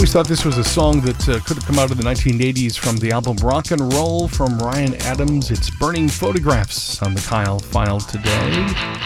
always thought this was a song that could have come out of the 1980s from the album Rock and Roll from Ryan Adams. It's Burning Photographs on the Kyle File today.